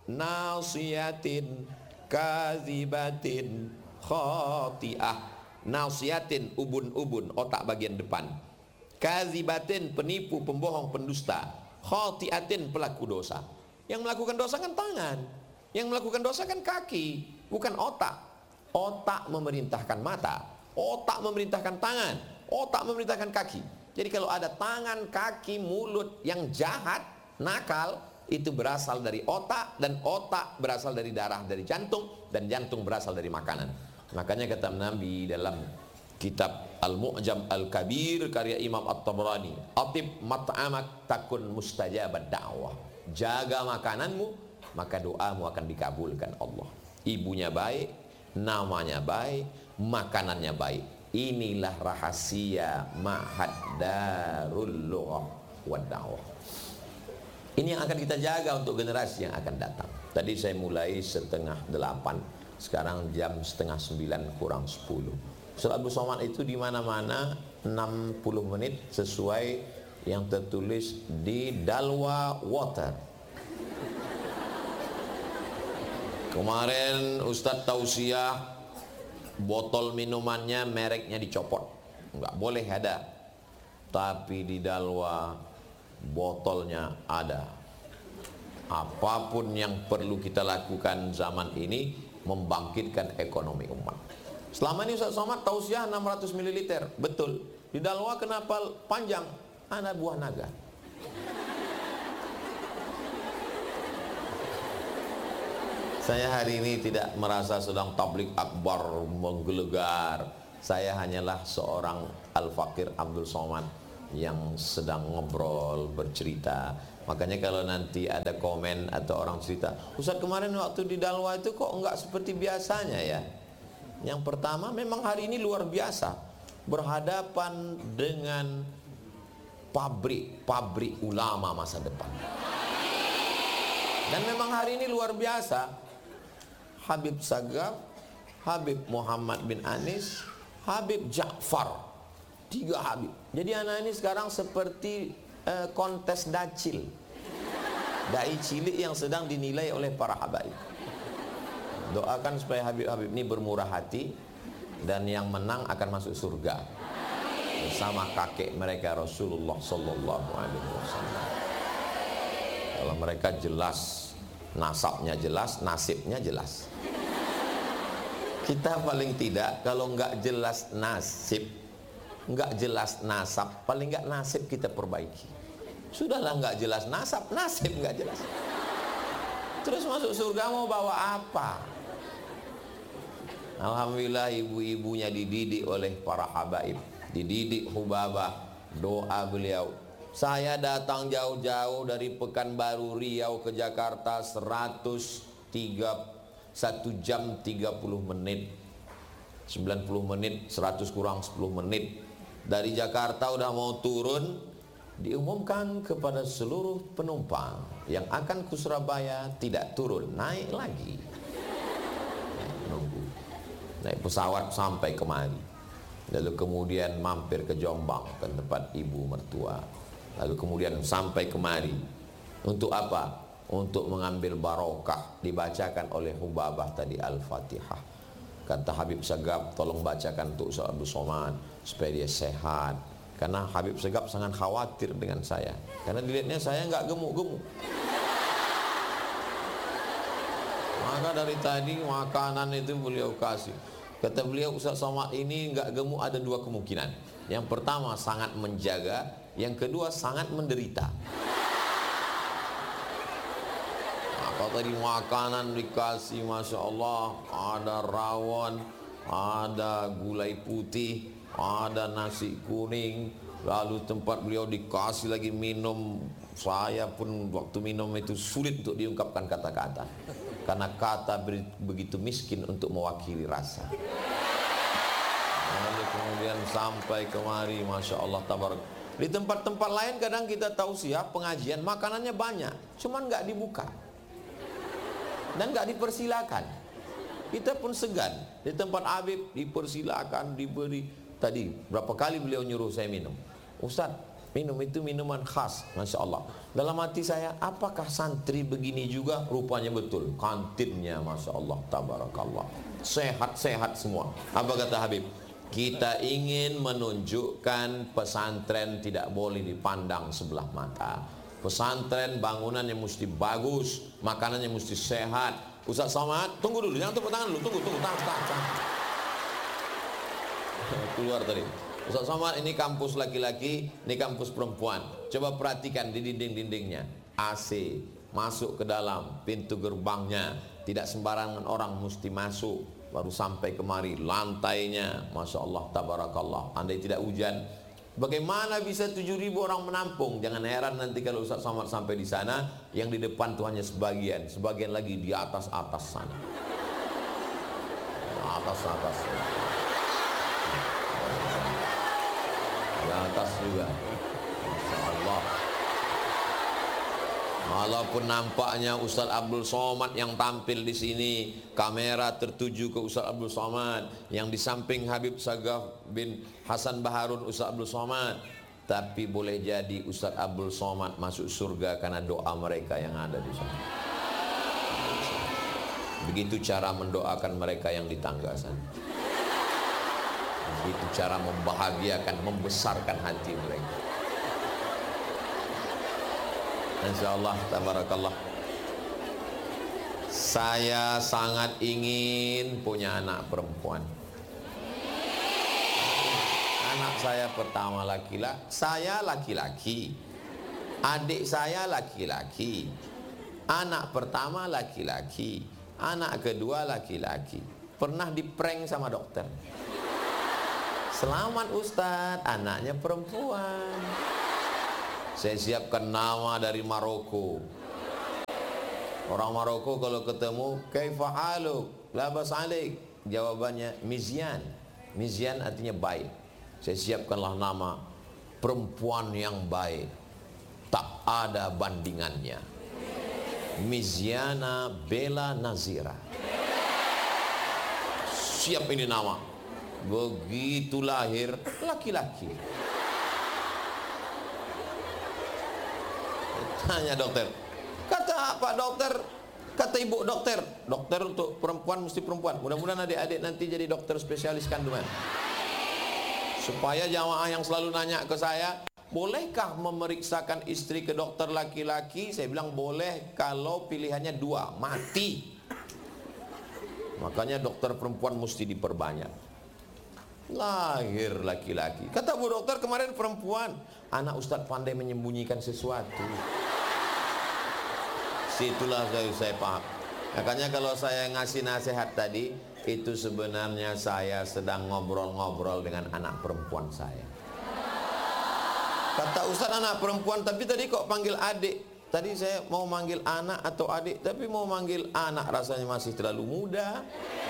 nasiyatin kazibatin khati'ah. Nasiyatin, ubun-ubun, otak bagian depan. Kazibatin, penipu, pembohong, pendusta. Khati'atin, pelaku dosa. Yang melakukan dosa kan tangan, yang melakukan dosa kan kaki, bukan otak. Otak memerintahkan mata, otak memerintahkan tangan, otak memerintahkan kaki. Jadi kalau ada tangan, kaki, mulut yang jahat, nakal, itu berasal dari otak, dan otak berasal dari darah dari jantung, dan jantung berasal dari makanan. Makanya kata Nabi dalam kitab Al-Mu'jam Al-Kabir karya Imam At-Tabrani, atib mat'amak takun mustajabat da'wah. Jaga makananmu, maka doamu akan dikabulkan Allah. Ibunya baik, namanya baik, makanannya baik. Inilah rahasia Ma'had Darul Lughah wad Da'wah. Ini yang akan kita jaga untuk generasi yang akan datang. Tadi saya mulai setengah delapan, sekarang jam setengah sembilan kurang sepuluh. Ustaz Abdul Somad itu di mana-mana enam puluh menit sesuai yang tertulis di Dalwa Water. Kemarin Ustadz tausiah botol minumannya mereknya dicopot, nggak boleh ada. Tapi di Dalwa botolnya ada. Apapun yang perlu kita lakukan zaman ini membangkitkan ekonomi umat. Selama ini Ustaz Somad tausiah enam ratus mililiter, betul. Di Dalwa kenapa panjang? Ada buah naga. Saya hari ini tidak merasa sedang tablik akbar menggelegar. Saya hanyalah seorang Al-Fakir Abdul Somad yang sedang ngobrol, bercerita. Makanya kalau nanti ada komen atau orang cerita, Ustaz kemarin waktu di Dalwa itu kok enggak seperti biasanya ya. Yang pertama memang hari ini luar biasa, berhadapan dengan pabrik-pabrik ulama masa depan. Dan memang hari ini luar biasa. Habib Sagaf, Habib Muhammad bin Anis, Habib Ja'far, tiga Habib. Jadi anak ini sekarang seperti uh, kontes dacil, dai cilik yang sedang dinilai oleh para habaib. Doakan supaya Habib-Habib ini bermurah hati, dan yang menang akan masuk surga bersama kakek mereka Rasulullah Sallallahu Alaihi Wasallam. Kalau mereka jelas, nasabnya jelas, nasibnya jelas. Kita paling tidak, kalau nggak jelas nasib, nggak jelas nasab, paling nggak nasib kita perbaiki. Sudahlah nggak jelas nasab, nasib nggak jelas. Terus masuk surga mau bawa apa? Alhamdulillah ibu-ibunya dididik oleh para habaib, dididik Hubabah, doa beliau. Saya datang jauh-jauh dari Pekanbaru Riau ke Jakarta seratus tiga, satu jam tiga puluh menit, sembilan puluh menit, seratus kurang sepuluh menit. Dari Jakarta udah mau turun, diumumkan kepada seluruh penumpang yang akan ke Surabaya tidak turun, naik lagi. Nunggu. Naik pesawat sampai kemari, lalu kemudian mampir ke Jombang ke tempat ibu mertua, lalu kemudian sampai kemari. Untuk apa? Untuk mengambil barokah. Dibacakan oleh Hubabah tadi Al-Fatihah. Kata Habib Sagaf, tolong bacakan untuk Ustaz Abdul Somad supaya dia sehat, karena Habib Sagaf sangat khawatir dengan saya, karena dilihatnya saya nggak gemuk-gemuk. Maka dari tadi makanan itu beliau kasih. Kata beliau, Ustaz Somad ini enggak gemuk ada dua kemungkinan. Yang pertama sangat menjaga, yang kedua sangat menderita. Apa tadi makanan dikasih, Masya Allah, ada rawon, ada gulai putih, ada nasi kuning, lalu tempat beliau dikasih lagi minum. Saya pun waktu minum itu sulit untuk diungkapkan kata-kata, karena kata begitu miskin untuk mewakili rasa. Lalu kemudian sampai kemari, Masya Allah, tabarak. Di tempat-tempat lain kadang kita tahu siap pengajian, makanannya banyak, cuman nggak dibuka dan nggak dipersilakan. Kita pun segan. Di tempat Habib dipersilakan, diberi. Tadi berapa kali beliau nyuruh saya minum, Ustaz, minum itu minuman khas, Masya Allah. Dalam hati saya, apakah santri begini juga? Rupanya betul, kantinnya Masya Allah, tabarakallah, sehat-sehat semua. Apa kata Habib? Kita ingin menunjukkan pesantren tidak boleh dipandang sebelah mata. Pesantren bangunannya mesti bagus, makanannya mesti sehat. Ustaz Somad, tunggu dulu, jangan tepuk tangan dulu, tunggu, tunggu, tahan, tahan, tahan. Keluar tadi. Ustaz Somad, ini kampus laki-laki, ini kampus perempuan. Coba perhatikan di dinding-dindingnya, A C, masuk ke dalam, pintu gerbangnya tidak sembarangan orang mesti masuk. Baru sampai kemari, lantainya Masya Allah, tabarakallah. Andai tidak hujan, bagaimana bisa tujuh ribu orang menampung? Jangan heran nanti kalau Ustaz Somad sampai di sana, yang di depan tuh hanya sebagian, sebagian lagi di atas-atas sana, atas-atas, di atas juga, Masya Allah. Walaupun nampaknya Ustaz Abdul Somad yang tampil di sini, kamera tertuju ke Ustaz Abdul Somad, yang di samping Habib Sagaf bin Hasan Baharun Ustaz Abdul Somad, tapi boleh jadi Ustaz Abdul Somad masuk surga karena doa mereka yang ada di sana. Begitu cara mendoakan mereka yang di tangga sana. Begitu cara membahagiakan, membesarkan hati mereka. Insyaallah, tabarakallah. Saya sangat ingin punya anak perempuan. Anak saya pertama laki-laki, saya laki-laki. Adik saya laki-laki. Anak pertama laki-laki, anak kedua laki-laki. Pernah diprank sama dokter. Selamat Ustadz, anaknya perempuan. Saya siapkan nama dari Maroko. Orang Maroko kalau ketemu, kaifa haluk, labas alik, jawabannya Mizian. Mizian artinya baik. Saya siapkanlah nama perempuan yang baik, tak ada bandingannya. Mizyana Bella Nazira. Siap ini nama. Begitu lahir laki-laki. Tanya dokter. Kata Pak dokter, kata ibu dokter, dokter untuk perempuan mesti perempuan. Mudah-mudahan adik-adik nanti jadi dokter spesialis kandungan. Supaya jamaah yang selalu nanya ke saya, bolehkah memeriksakan istri ke dokter laki-laki? Saya bilang boleh kalau pilihannya dua, mati. Makanya dokter perempuan mesti diperbanyak. Lahir laki-laki. Kata bu dokter kemarin perempuan. Anak Ustadz pandai menyembunyikan sesuatu. Situlah saya, saya paham. Makanya kalau saya ngasih nasihat tadi, itu sebenarnya saya sedang ngobrol-ngobrol dengan anak perempuan saya. Kata Ustadz anak perempuan, tapi tadi kok panggil adik? Tadi saya mau manggil anak atau adik, tapi mau manggil anak rasanya masih terlalu muda.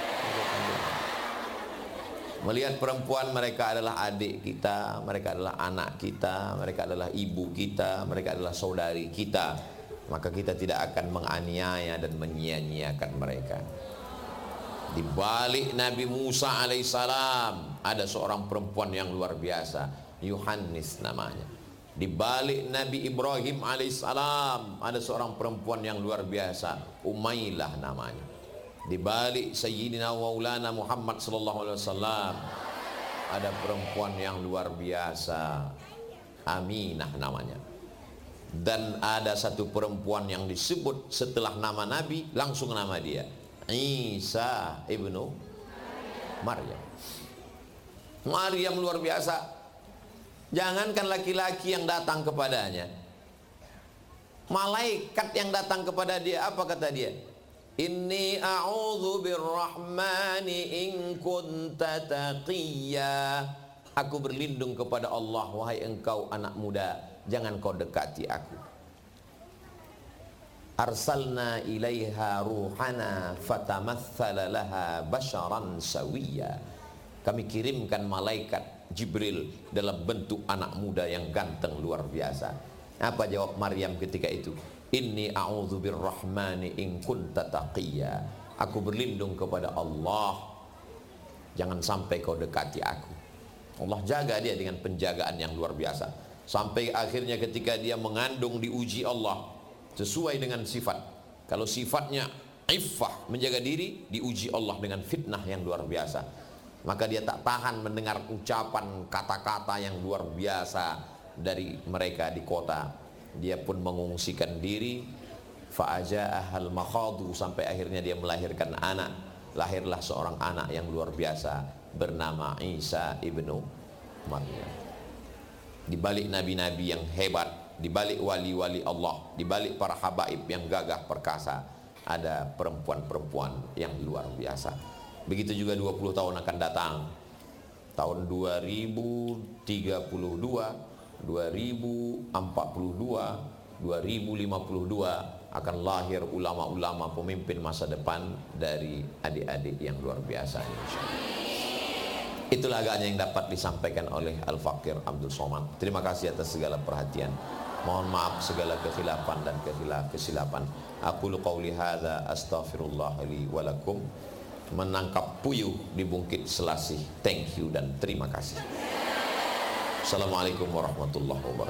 Melihat perempuan, mereka adalah adik kita, mereka adalah anak kita, mereka adalah ibu kita, mereka adalah saudari kita. Maka kita tidak akan menganiaya dan menyia-nyiakan mereka. Di balik Nabi Musa alaihissalam ada seorang perempuan yang luar biasa, Yohanes namanya. Di balik Nabi Ibrahim alaihissalam ada seorang perempuan yang luar biasa, Umailah namanya. Di balik Sayyidina Maulana Muhammad sallallahu alaihi wasallam ada perempuan yang luar biasa, Aminah namanya. Dan ada satu perempuan yang disebut setelah nama Nabi langsung nama dia, Isa ibnu Maryam. Maryam luar biasa. Jangankan laki-laki yang datang kepadanya, malaikat yang datang kepada dia, apa kata dia? Inni a'udzu birrahmani in kunta taqiyya. Aku berlindung kepada Allah, wahai engkau anak muda, jangan kau dekati aku. Arsalna ilaiha ruhana fatamatsala laha basharan sawiyya. Kami kirimkan malaikat Jibril dalam bentuk anak muda yang ganteng luar biasa. Apa jawab Maryam ketika itu? Inni a'udzu birrahmani in kunta taqiyya. Aku berlindung kepada Allah, jangan sampai kau dekati aku. Allah jaga dia dengan penjagaan yang luar biasa. Sampai akhirnya ketika dia mengandung diuji Allah sesuai dengan sifat. Kalau sifatnya iffah, menjaga diri, diuji Allah dengan fitnah yang luar biasa. Maka dia tak tahan mendengar ucapan kata-kata yang luar biasa dari mereka di kota. Dia pun mengungsikan diri. Fa'aja'ahal makhadu, sampai akhirnya dia melahirkan anak. Lahirlah seorang anak yang luar biasa bernama Isa ibnu Maryam. Di balik nabi-nabi yang hebat, di balik wali-wali Allah, di balik para habaib yang gagah perkasa, ada perempuan-perempuan yang luar biasa. Begitu juga dua puluh tahun akan datang. Tahun dua ribu tiga puluh dua, dua ribu empat puluh dua, dua ribu lima puluh dua akan lahir ulama-ulama pemimpin masa depan dari adik-adik yang luar biasa, insyaallah. Itulah agaknya yang dapat disampaikan oleh Al-Fakir Abdul Somad. Terima kasih atas segala perhatian. Mohon maaf segala kekhilafan dan kesilapan. Aqulu qauli hadza astaghfirullah li wa lakum. Menangkap puyuh di Bukit Selasih. Thank you dan terima kasih. Assalamualaikum warahmatullahi wabarakatuh.